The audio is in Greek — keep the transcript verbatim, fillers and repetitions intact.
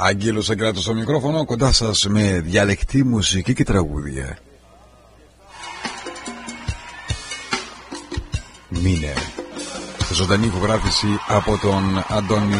Άγγελος Αγκράτος στο μικρόφωνο, κοντά σας με διαλεκτή μουσική και τραγούδια. Μήνε. Ζωντανή ηχογράφηση από τον Αντώνη